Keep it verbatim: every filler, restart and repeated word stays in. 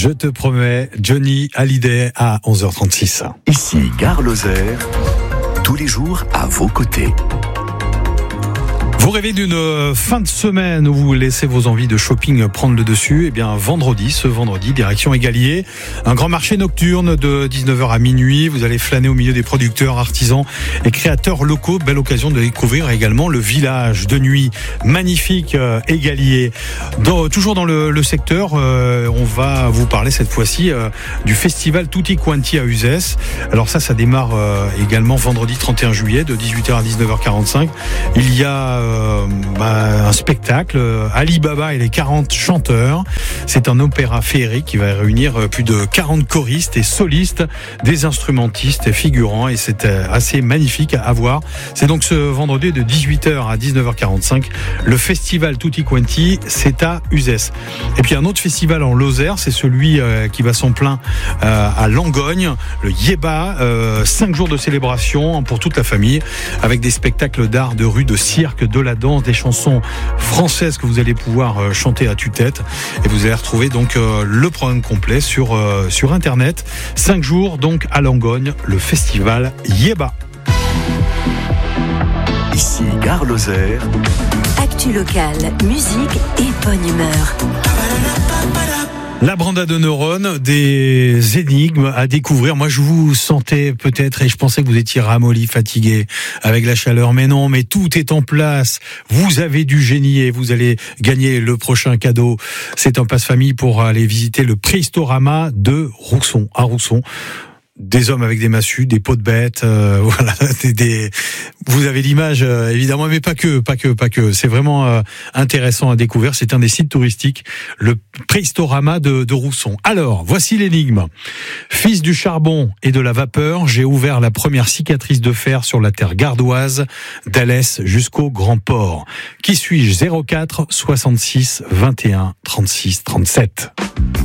Je te promets, Johnny Hallyday à onze heures trente-six. Ici Gare Lozère, tous les jours à vos côtés. Vous rêvez d'une fin de semaine où vous laissez vos envies de shopping prendre le dessus? Eh bien, vendredi, ce vendredi, direction Égalier, un grand marché nocturne de dix-neuf heures à minuit. Vous allez flâner au milieu des producteurs, artisans et créateurs locaux. Belle occasion de découvrir également le village de nuit magnifique euh, Égalier. Dans, toujours dans le, le secteur, euh, on va vous parler cette fois-ci euh, du festival Tutti Quanti à Uzès. Alors ça, ça démarre euh, également vendredi trente et un juillet de dix-huit heures à dix-neuf heures quarante-cinq. Il y a euh, Euh, bah, un spectacle, euh, Ali Baba et les quarante chanteurs. C'est un opéra féerique qui va réunir euh, plus de quarante choristes et solistes, des instrumentistes et figurants, et c'est euh, assez magnifique à voir. C'est donc ce vendredi de dix-huit heures à dix-neuf heures quarante-cinq. Le festival Tutti Quanti, c'est à Uzès. Et puis un autre festival en Lozère, c'est celui euh, qui va son plein euh, à Langogne, le Yéba, euh, cinq jours de célébration pour toute la famille, avec des spectacles d'art, de rue, de cirque, de la danse, des chansons françaises que vous allez pouvoir chanter à tue-tête, et vous allez retrouver donc euh, le programme complet sur euh, sur internet. Cinq jours donc à Langogne, le festival Yéba. Ici Gare Lozère. Actu locale, musique et bonne humeur. La branda de neurones, des énigmes à découvrir. Moi, je vous sentais peut-être, et je pensais que vous étiez ramolli, fatigué avec la chaleur, mais non, mais tout est en place. Vous avez du génie et vous allez gagner le prochain cadeau. C'est un passe-famille pour aller visiter le Préhistorama de Rousson, à Rousson. Des hommes avec des massues, des peaux de bêtes, euh, voilà, des, des... vous avez l'image euh, évidemment, mais pas que, pas que, pas que. C'est vraiment euh, intéressant à découvrir. C'est un des sites touristiques, le Préhistorama de, de Rousson. Alors, voici l'énigme. Fils du charbon et de la vapeur, j'ai ouvert la première cicatrice de fer sur la terre gardoise, d'Alès jusqu'au Grand Port. Qui suis-je? zéro quatre soixante-six vingt et un trente-six trente-sept.